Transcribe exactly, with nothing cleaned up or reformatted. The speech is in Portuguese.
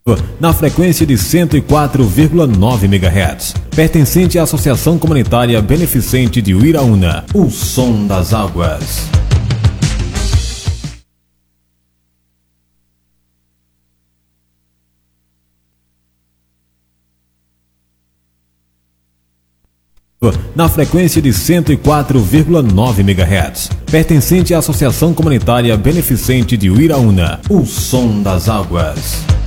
na frequência de cento e quatro vírgula nove megahertz, pertencente à Associação Comunitária Beneficente de Uiraúna, o som das águas. Na frequência de cento e quatro vírgula nove megahertz, pertencente à Associação Comunitária Beneficente de Uiraúna, o som das águas.